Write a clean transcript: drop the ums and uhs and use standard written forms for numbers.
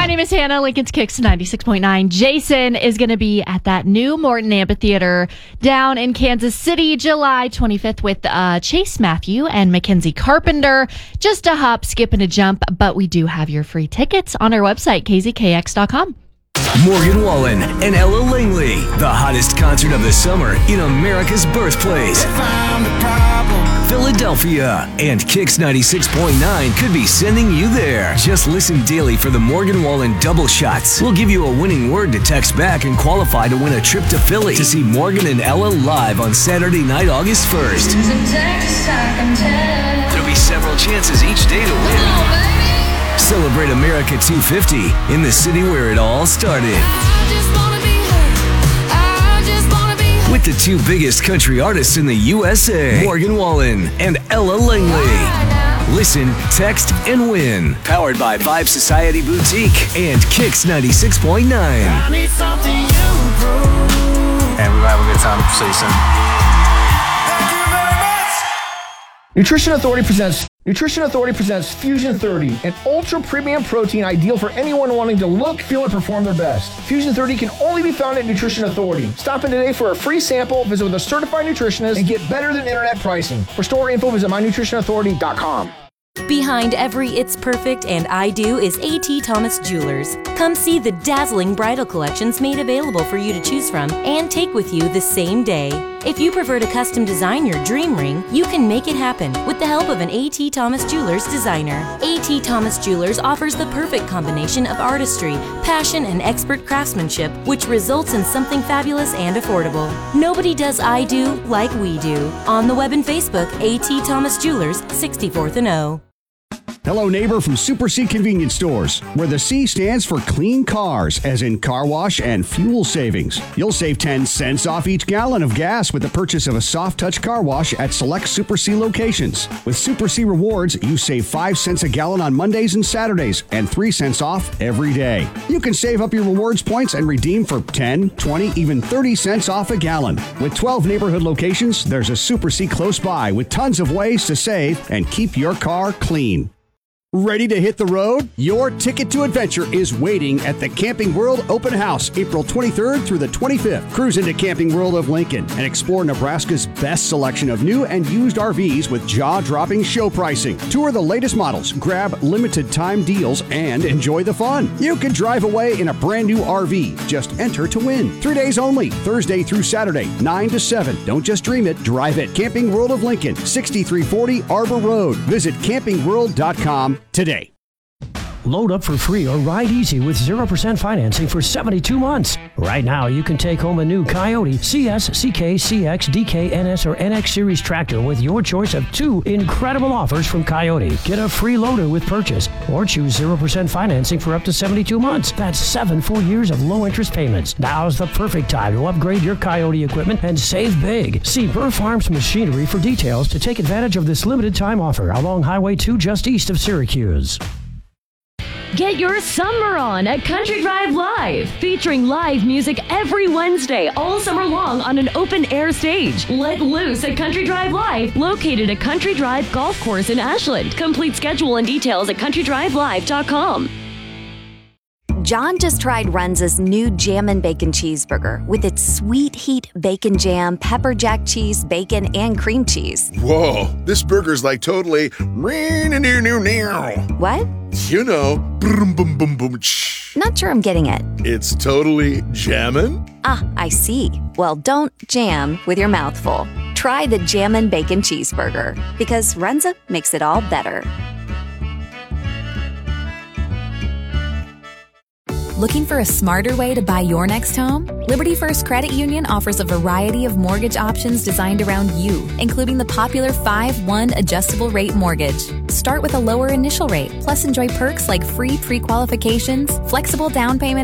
name is Hannah. Lincoln's Kicks 96.9. Jason is going to be at that new Morton Amphitheater down in Kansas City, July 25th with Chase Matthew and Mackenzie Carpenter. Just a hop, skip, and a jump, but we do have your free tickets on our website, kzkx.com. Morgan Wallen and Ella Langley, the hottest concert of the summer in America's birthplace, Philadelphia, and Kicks 96.9 could be sending you there. Just listen daily for the Morgan Wallen double shots. We'll give you a winning word to text back and qualify to win a trip to Philly to see Morgan and Ella live on Saturday night, August 1st. There'll be several chances each day to win. Celebrate America 250 in the city where it all started. With the two biggest country artists in the USA, Morgan Wallen and Ella Langley. Listen, text, and win. Powered by Vibe Society Boutique and Kicks 96.9. And we'll have a good time. See you soon. Nutrition Authority presents Fusion 30, an ultra premium protein ideal for anyone wanting to look, feel, and perform their best. Fusion 30 can only be found at Nutrition Authority. Stop in today for a free sample, visit with a certified nutritionist, and get better than internet pricing. For store info, visit mynutritionauthority.com. Behind every It's Perfect and I Do is A.T. Thomas Jewelers. Come see the dazzling bridal collections made available for you to choose from and take with you the same day. If you prefer to custom design your dream ring, you can make it happen with the help of an A.T. Thomas Jewelers designer. A.T. Thomas Jewelers offers the perfect combination of artistry, passion, and expert craftsmanship, which results in something fabulous and affordable. Nobody does I Do like we do. On the web and Facebook, A.T. Thomas Jewelers, 64th and O. Hello, neighbor from Super C Convenience Stores, where the C stands for clean cars, as in car wash and fuel savings. You'll save 10 cents off each gallon of gas with the purchase of a soft touch car wash at select Super C locations. With Super C Rewards, you save 5 cents a gallon on Mondays and Saturdays and 3 cents off every day. You can save up your rewards points and redeem for 10, 20, even 30 cents off a gallon. With 12 neighborhood locations, there's a Super C close by with tons of ways to save and keep your car clean. Ready to hit the road? Your ticket to adventure is waiting at the Camping World Open House, April 23rd through the 25th. Cruise into Camping World of Lincoln and explore Nebraska's best selection of new and used RVs with jaw-dropping show pricing. Tour the latest models, grab limited time deals, and enjoy the fun. You can drive away in a brand new RV. Just enter to win. 3 days only, Thursday through Saturday, 9 to 7. Don't just dream it, drive it. Camping World of Lincoln, 6340 Arbor Road. Visit campingworld.com today. Load up for free or ride easy with 0% financing for 72 months. Right now, you can take home a new Coyote CS, CK, CX, DK, NS, or NX Series tractor with your choice of 2 incredible offers from Coyote. Get a free loader with purchase or choose 0% financing for up to 72 months. That's 7 full years of low interest payments. Now's the perfect time to upgrade your Coyote equipment and save big. See Burr Farms Machinery for details to take advantage of this limited time offer along Highway 2 just east of Syracuse. Get your summer on at Country Drive Live, featuring live music every Wednesday all summer long on an open-air stage. Let loose at Country Drive Live, located at Country Drive Golf Course in Ashland. Complete schedule and details at countrydrivelive.com. John just tried Runza's new Jammin' Bacon Cheeseburger with its sweet heat bacon jam, pepper jack cheese, bacon, and cream cheese. Whoa, this burger's like totally... What? You know, boom, boom, boom, boom. Not sure I'm getting it. It's totally jammin'? Ah, I see. Well, don't jam with your mouth full. Try the Jammin' Bacon Cheeseburger, because Runza makes it all better. Looking for a smarter way to buy your next home? Liberty First Credit Union offers a variety of mortgage options designed around you, including the popular 5-1 adjustable rate mortgage. Start with a lower initial rate, plus enjoy perks like free pre-qualifications, flexible down payment